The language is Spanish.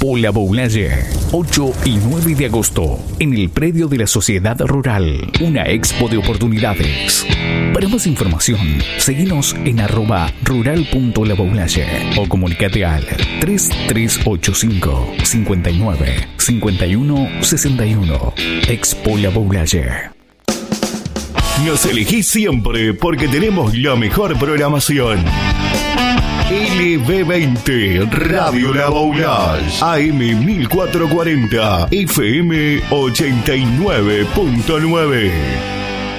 Expo La Boulaye, 8 y 9 de agosto, en el predio de la Sociedad Rural, una expo de oportunidades. Para más información, seguinos en @rural.laboulaye o comunicate al 3385 59 51 61. Expo La Boulaye. Nos elegís siempre porque tenemos la mejor programación. LB20 Radio La Boulaye, AM 1440, FM 89.9.